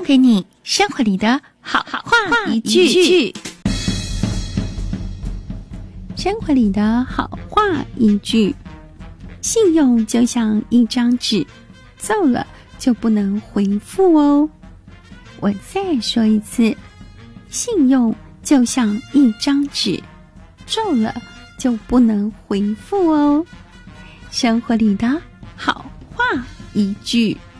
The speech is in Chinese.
给你生活里的好话一句。 生活里的好话一句：信用就像一张纸，皱了就不能回复哦。我再说一次，信用就像一张纸，皱了就不能回复哦。生活里的好话一句。